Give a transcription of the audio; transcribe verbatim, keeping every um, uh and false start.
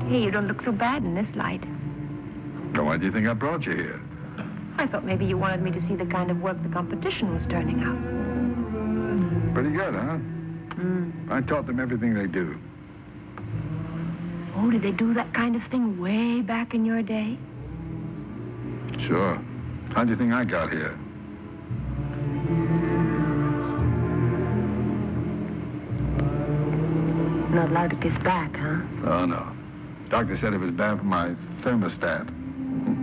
Hey, you don't look so bad in this light. Now, why do you think I brought you here? I thought maybe you wanted me to see the kind of work the competition was turning out. Pretty good, huh? Mm. I taught them everything they do. Oh, did they do that kind of thing way back in your day? Sure. How do you think I got here? Not allowed to kiss back, huh? Oh, no. Doctor said it was bad for my thermostat.